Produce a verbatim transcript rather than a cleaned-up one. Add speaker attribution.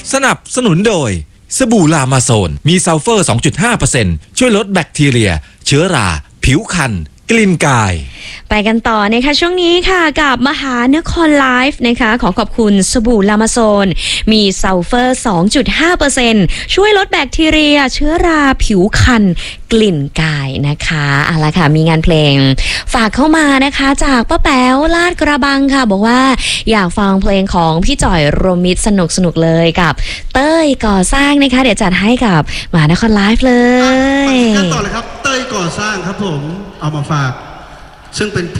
Speaker 1: สนับสนุนโดยสบู่ลามาโซนมีซัลเฟอร์ สองจุดห้าเปอร์เซ็นต์ ช่วยลดแบคทีเรียเชื้อราผิวคันกลิ่นกาย
Speaker 2: ไปกันต่อนะคะช่วงนี้ค่ะกับมหานครไลฟ์นะคะขอขอบคุณสบู่ลามาโซนมีซัลเฟอร์ สองจุดห้าเปอร์เซ็นต์ ช่วยลดแบคทีเรียเชื้อราผิวคันกลิ่นกายนะคะเอาล่ะค่ะมีงานเพลงฝากเข้ามานะคะจากป้าแป๋วลาดกระบังค่ะบอกว่าอยากฟังเพลงของพี่จ่อยโรมิตรสนุกสนุกเลยกับเต้ยก่อสร้างนะคะเดี๋ยวจัดให้กับมหานครไลฟ์เลย
Speaker 3: ไปกันต่อเลยครับเต้ยก่อสร้างครับผมเอามาฝากซึ่งเป็น